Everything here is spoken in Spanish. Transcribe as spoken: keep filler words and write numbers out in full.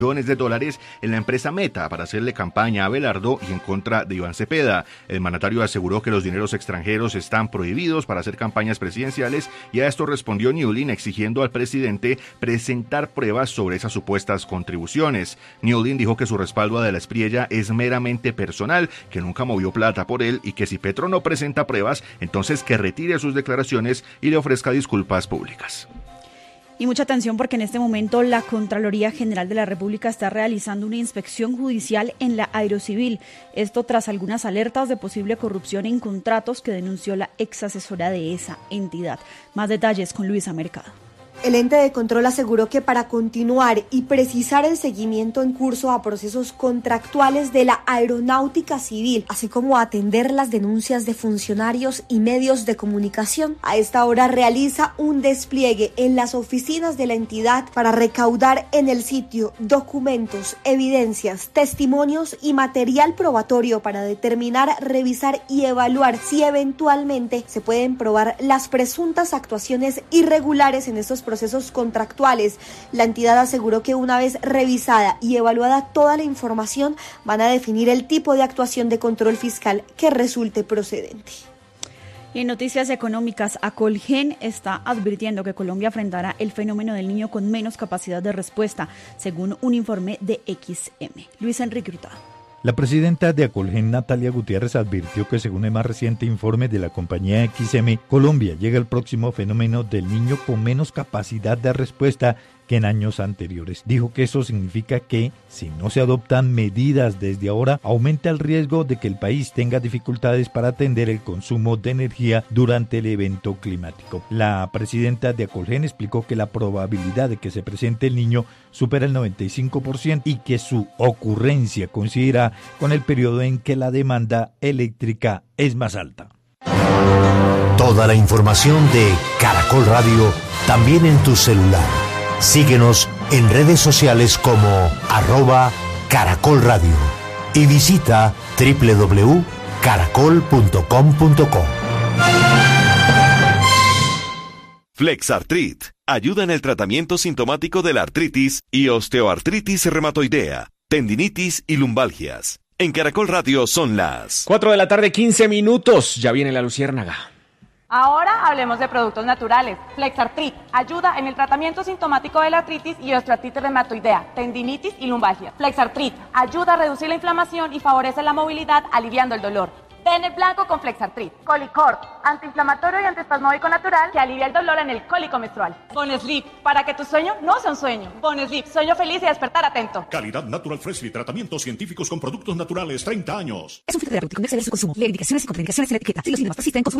millones de dólares en la empresa Meta para hacerle campaña a Abelardo y en contra de Iván Cepeda. El mandatario aseguró que los dineros extranjeros están prohibidos para hacer campañas presidenciales y a esto respondió Newlyn exigiendo al presidente presentar pruebas sobre esas supuestas contribuciones. Newlyn dijo que su respaldo a De la Espriella es meramente personal, que nunca movió plata por él y que si Petro no presenta pruebas, entonces que retire sus declaraciones y le ofrezca disculpas públicas. Y mucha atención porque en este momento la Contraloría General de la República está realizando una inspección judicial en la Aerocivil. Esto tras algunas alertas de posible corrupción en contratos que denunció la ex asesora de esa entidad. Más detalles con Luisa Mercado. El ente de control aseguró que para continuar y precisar el seguimiento en curso a procesos contractuales de la aeronáutica civil, así como atender las denuncias de funcionarios y medios de comunicación, a esta hora realiza un despliegue en las oficinas de la entidad para recaudar en el sitio documentos, evidencias, testimonios y material probatorio para determinar, revisar y evaluar si eventualmente se pueden probar las presuntas actuaciones irregulares en estos procesos procesos contractuales. La entidad aseguró que una vez revisada y evaluada toda la información, van a definir el tipo de actuación de control fiscal que resulte procedente. Y en noticias económicas, Acolgen está advirtiendo que Colombia enfrentará el fenómeno del niño con menos capacidad de respuesta, según un informe de X M. Luis Enrique Hurtado. La presidenta de Acolgen, Natalia Gutiérrez, advirtió que según el más reciente informe de la compañía X M, Colombia llega al próximo fenómeno del niño con menos capacidad de respuesta que en años anteriores. Dijo que eso significa que, si no se adoptan medidas desde ahora, aumenta el riesgo de que el país tenga dificultades para atender el consumo de energía durante el evento climático. La presidenta de Acolgen explicó que la probabilidad de que se presente el niño supera el noventa y cinco por ciento y que su ocurrencia coincidirá con el periodo en que la demanda eléctrica es más alta. Toda la información de Caracol Radio también en tu celular. Síguenos en redes sociales como arroba Caracol Radio y visita doble u doble u doble u punto caracol punto com punto co. Flexartrit ayuda en el tratamiento sintomático de la artritis y osteoartritis reumatoidea, tendinitis y lumbalgias. En Caracol Radio son las cuatro de la tarde, quince minutos. Ya viene la luciérnaga. Ahora hablemos de productos naturales. Flexartrit ayuda en el tratamiento sintomático de la artritis y osteoartritis reumatoidea, tendinitis y lumbalgia. Flexartrit ayuda a reducir la inflamación y favorece la movilidad, aliviando el dolor. Den el blanco con Flexartrit. Colicort, antiinflamatorio y antiespasmódico natural que alivia el dolor en el cólico menstrual. Bonesleep, para que tu sueño no sea un sueño. Bonesleep, sueño feliz y despertar atento. Calidad Natural Freshly, tratamientos científicos con productos naturales, treinta años. Es un filtro terapéutico, no exceder su consumo. Lee indicaciones y contraindicaciones en la etiqueta. Si los síntomas persisten, consulte